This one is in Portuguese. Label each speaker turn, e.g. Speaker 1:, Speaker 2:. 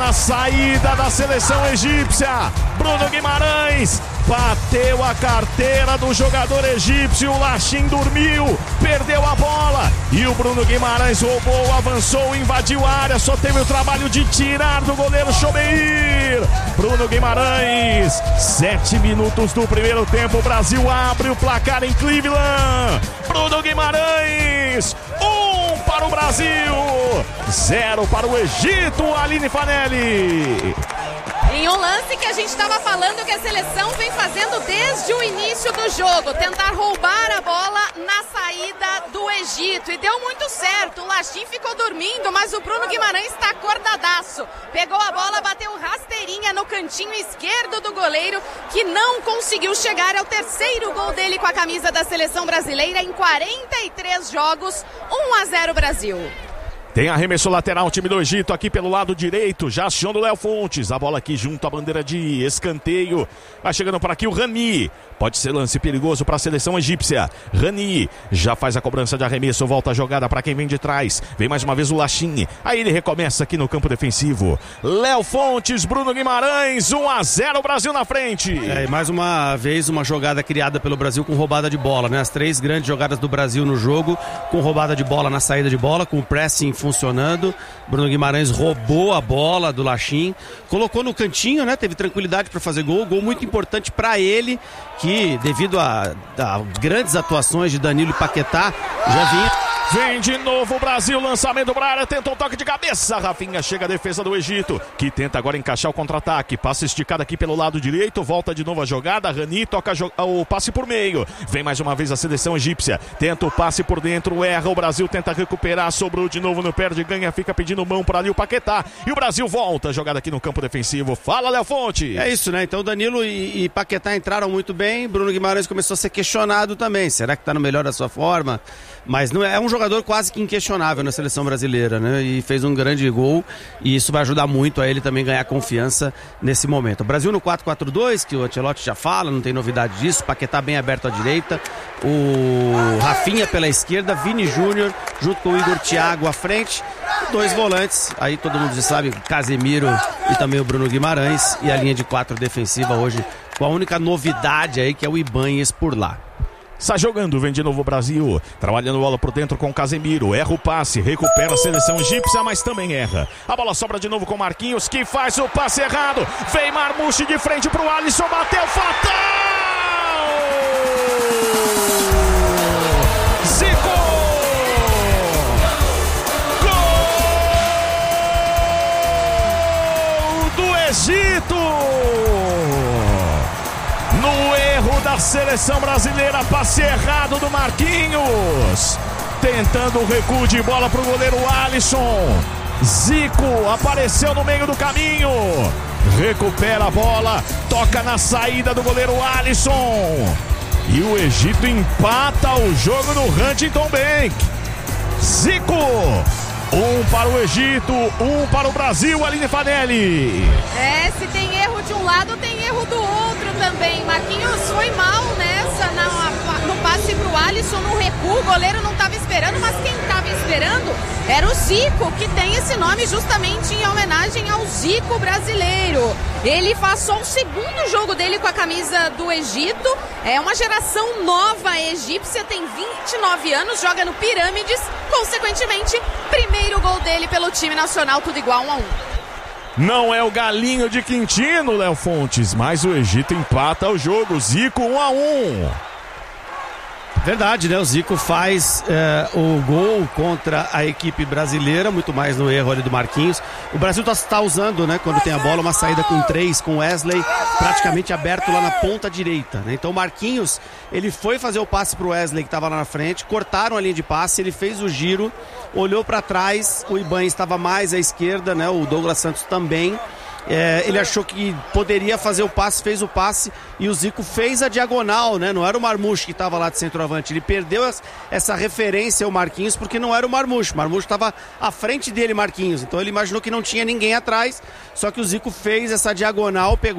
Speaker 1: na saída da seleção egípcia. Bruno Guimarães bateu a carteira do jogador egípcio. O Lachin dormiu, perdeu a bola e o Bruno Guimarães roubou, avançou, invadiu a área. Só teve o trabalho de tirar do goleiro Chobeir. Bruno Guimarães, 7 minutos do primeiro tempo. O Brasil abre o placar em Cleveland. Bruno Guimarães, 1 para o Brasil, 0 para o Egito. Aline Fanelli.
Speaker 2: Em um lance que a gente estava falando que a seleção vem fazendo desde o início do jogo, tentar roubar a bola na saída do Egito, e deu muito certo. O Lachin ficou dormindo, mas o Bruno Guimarães está acordadaço. Pegou a bola, bateu rasteirinha no cantinho esquerdo do goleiro, que não conseguiu chegar ao terceiro gol dele com a camisa da seleção brasileira em 43 jogos. 1-0 Brasil.
Speaker 1: Tem arremesso lateral, o time do Egito aqui pelo lado direito, já aciona o Léo Fontes, a bola aqui junto à bandeira de escanteio, vai chegando por aqui o Rani, pode ser lance perigoso para a seleção egípcia. Rani já faz a cobrança de arremesso, volta a jogada para quem vem de trás, vem mais uma vez o Lachin, aí ele recomeça aqui no campo defensivo. Léo Fontes, Bruno Guimarães, 1-0 Brasil na frente.
Speaker 3: E mais uma vez uma jogada criada pelo Brasil com roubada de bola, né? As 3 grandes jogadas do Brasil no jogo, com roubada de bola na saída de bola, com o pressing funcionando. Bruno Guimarães roubou a bola do Lachin, colocou no cantinho, né? Teve tranquilidade para fazer gol muito importante para ele, que devido a grandes atuações de Danilo e Paquetá, já vinha.
Speaker 1: Vem de novo o Brasil, lançamento para a área, tentou um toque de cabeça, Rafinha, chega a defesa do Egito, que tenta agora encaixar o contra-ataque, passe esticado aqui pelo lado direito, volta de novo a jogada, Rani toca o passe por meio, vem mais uma vez a seleção egípcia, tenta o passe por dentro, erra, o Brasil tenta recuperar, sobrou de novo no perde, ganha, fica pedindo mão para ali o Paquetá, e o Brasil volta, jogada aqui no campo defensivo. Fala, Léo Fonte.
Speaker 3: É isso, né? Então Danilo e Paquetá entraram muito bem, Bruno Guimarães começou a ser questionado também, será que está no melhor da sua forma? Mas não é um jogador quase que inquestionável na seleção brasileira, né? E fez um grande gol, e isso vai ajudar muito a ele também ganhar confiança nesse momento. O Brasil no 4-4-2, que o Ancelotti já fala, não tem novidade disso, Paquetá bem aberto à direita, o Rafinha pela esquerda, Vini Júnior junto com o Igor Thiago à frente, 2 volantes, aí todo mundo já sabe, Casemiro e também o Bruno Guimarães, e a linha de 4 defensiva hoje com a única novidade aí, que é o Ibanez por lá.
Speaker 1: Sai jogando, vem de novo o Brasil, trabalhando bola por dentro com o Casemiro, erra o passe, recupera a seleção egípcia, mas também erra. A bola sobra de novo com Marquinhos, que faz o passe errado, vem Marmouche de frente pro Alisson, bateu, fatal! Zico! Gol do Egito! No erro da seleção brasileira, passe errado do Marquinhos, tentando o recuo de bola para o goleiro Alisson. Zico apareceu no meio do caminho, recupera a bola, toca na saída do goleiro Alisson, e o Egito empata o jogo no Huntington Bank. Zico, 1 para o Egito, 1 para o Brasil. Aline Fanelli.
Speaker 2: Se tem erro de um lado, tem erro do outro também. Marquinhos foi mal nessa, no passe pro Alisson, no recuo. O goleiro não estava esperando, mas quem estava esperando era o Zico, que tem esse nome justamente em homenagem ao Zico brasileiro. Ele passou o segundo jogo dele com a camisa do Egito. É uma geração nova egípcia, tem 29 anos, joga no Pirâmides. Consequentemente, primeiro gol dele pelo time nacional, tudo igual, 1-1.
Speaker 1: Não é o galinho de Quintino, Léo Fontes, mas o Egito empata o jogo. Zico 1-1.
Speaker 3: Verdade, né? O Zico faz o gol contra a equipe brasileira, muito mais no erro ali do Marquinhos. O Brasil está usando, né, quando tem a bola, uma saída com 3, com Wesley praticamente aberto lá na ponta direita, né? Então o Marquinhos, ele foi fazer o passe pro Wesley, que estava lá na frente, cortaram a linha de passe, ele fez o giro, olhou para trás, o Ibanez estava mais à esquerda, né? O Douglas Santos também. Ele achou que poderia fazer o passe, fez o passe, e o Zico fez a diagonal, né? Não era o Marmouche que estava lá de centroavante, ele perdeu essa referência ao Marquinhos, porque não era o Marmouche estava à frente dele, Marquinhos, então ele imaginou que não tinha ninguém atrás, só que o Zico fez essa diagonal, pegou